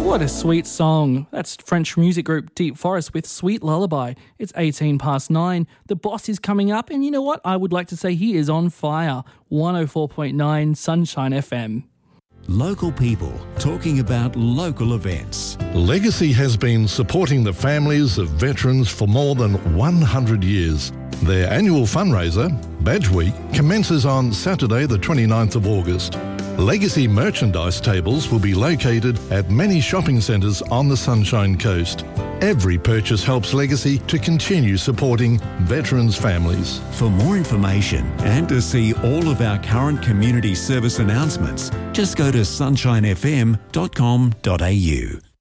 What a sweet song. That's French music group Deep Forest with Sweet Lullaby. It's 9:18. The boss is coming up, and you know what? I would like to say he is on fire. 104.9 Sunshine FM. Local people talking about local events. Legacy has been supporting the families of veterans for more than 100 years. Their annual fundraiser, Badge Week, commences on Saturday the 29th of August. Legacy merchandise tables will be located at many shopping centres on the Sunshine Coast. Every purchase helps Legacy to continue supporting veterans' families. For more information and to see all of our current community service announcements, just go to sunshinefm.com.au.